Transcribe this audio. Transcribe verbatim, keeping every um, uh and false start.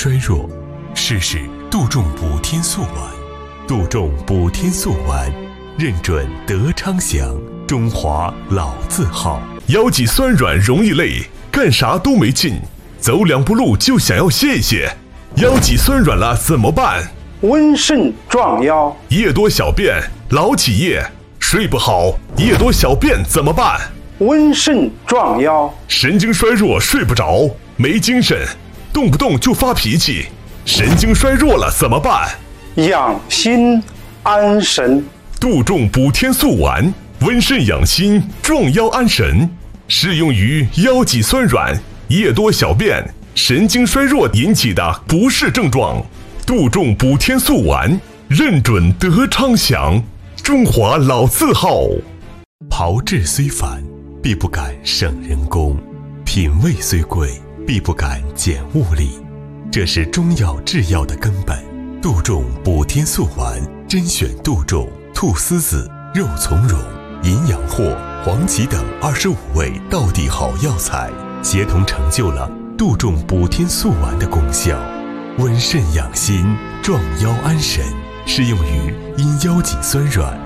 衰弱，试试杜仲补天素丸。杜仲补天素丸，认准德昌祥，中华老字号。 腰脊酸软容易累，干啥都没劲，走两步路就想要歇一歇。腰脊酸软了怎么办？ 温肾壮腰。 夜多小便，老起夜，睡不好，夜多小便怎么办？ 温肾壮腰。 神经衰弱，睡不着，没精神，动不动就发脾气，神经衰弱了怎么办？ 养心安神。 杜仲补天素丸，温肾养心，壮腰安神，适用于腰脊酸软、夜多小便、神经衰弱引起的不适症状。杜仲补天素丸，认准德昌祥，中华老字号。 炮制虽繁，必不敢省人工；品味虽贵，必不敢减物力。这是中药制药的根本。杜仲补天素丸，甄选杜仲、菟丝子、肉苁蓉、银阳藿、黄芪等二十五味道地好药材，协同成就了杜仲补天素丸的功效。温肾养心，壮腰安神，适用于因腰脊酸软、